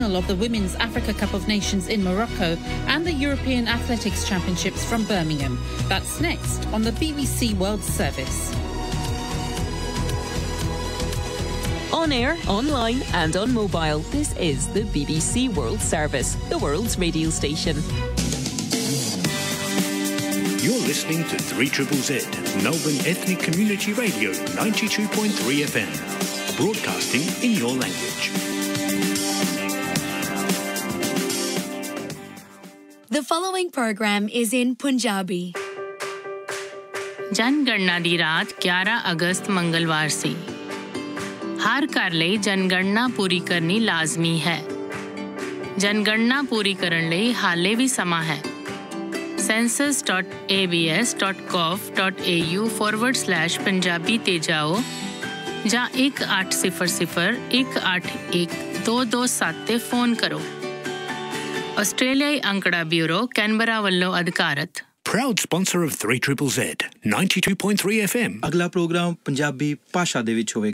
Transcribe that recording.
of the Women's Africa Cup of Nations in Morocco and the European Athletics Championships from Birmingham. That's next on the BBC World Service. On air, online and on mobile, this is the BBC World Service, the world's radio station. You're listening to 3ZZZ, Melbourne Ethnic Community Radio 92.3 FM, broadcasting in your language. The following program is in Punjabi. जनगणना दी रात 11 अगस्त मंगलवार सी हर घर ਲਈ जनगणना पूरी करनी लाजमी है जनगणना पूरी ਕਰਨ ਲਈ ਹਾਲੇ ਵੀ ਸਮਾਂ ਹੈ census.abs.gov.au/punjabi ਤੇ ਜਾਓ ਜਾਂ 1800-181-227 ਤੇ ਫੋਨ ਕਰੋ ਆਸਟ੍ਰੇਲੀਆਈ ਅੰਕੜਾ ਬਿਊਰੋ ਕੈਨਬਰਾ ਵੱਲੋਂ ਅਧਿਕਾਰਤ Proud sponsor of 3ZZZ 92.3 FM. ਅਗਲਾ ਪ੍ਰੋਗਰਾਮ ਪੰਜਾਬੀ ਭਾਸ਼ਾ ਦੇ ਵਿੱਚ ਹੋਵੇਗਾ